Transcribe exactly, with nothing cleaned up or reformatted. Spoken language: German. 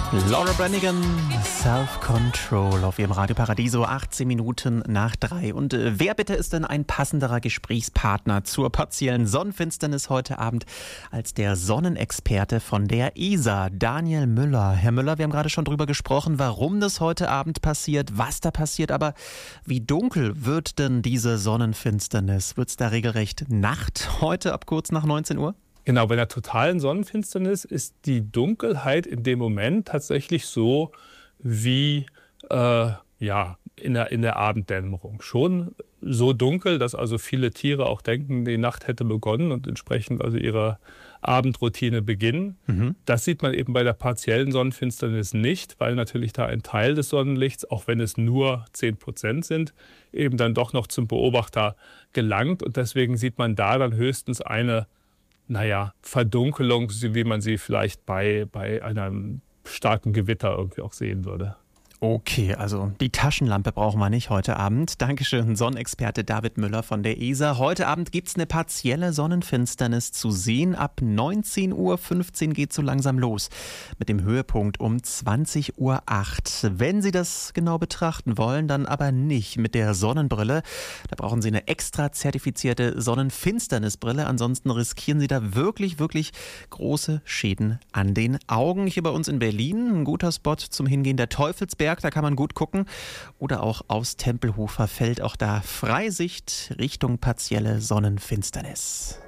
Laura Branigan, Self-Control auf ihrem Radio Paradiso, achtzehn Minuten nach drei. Und äh, wer bitte ist denn ein passenderer Gesprächspartner zur partiellen Sonnenfinsternis heute Abend als der Sonnenexperte von der E S A, Daniel Müller. Herr Müller, wir haben gerade schon drüber gesprochen, warum das heute Abend passiert, was da passiert, aber wie dunkel wird denn diese Sonnenfinsternis? Wird es da regelrecht Nacht heute ab kurz nach neunzehn Uhr? Genau, bei der totalen Sonnenfinsternis ist die Dunkelheit in dem Moment tatsächlich so wie äh, ja, in der, in der Abenddämmerung. Schon so dunkel, dass also viele Tiere auch denken, die Nacht hätte begonnen und entsprechend also ihre Abendroutine beginnen. Mhm. Das sieht man eben bei der partiellen Sonnenfinsternis nicht, weil natürlich da ein Teil des Sonnenlichts, auch wenn es nur zehn Prozent sind, eben dann doch noch zum Beobachter gelangt. Und deswegen sieht man da dann höchstens eine naja, Verdunkelung, wie man sie vielleicht bei, bei einem starken Gewitter irgendwie auch sehen würde. Okay, also die Taschenlampe brauchen wir nicht heute Abend. Dankeschön, Sonnenexperte David Müller von der E S A. Heute Abend gibt es eine partielle Sonnenfinsternis zu sehen. Ab neunzehn Uhr fünfzehn geht so langsam los. Mit dem Höhepunkt um zwanzig Uhr acht. Wenn Sie das genau betrachten wollen, dann aber nicht mit der Sonnenbrille. Da brauchen Sie eine extra zertifizierte Sonnenfinsternisbrille. Ansonsten riskieren Sie da wirklich, wirklich große Schäden an den Augen. Hier bei uns in Berlin ein guter Spot zum Hingehen, der Teufelsberg. Da kann man gut gucken. Oder auch aus Tempelhofer Feld. Auch da Freisicht Richtung partielle Sonnenfinsternis.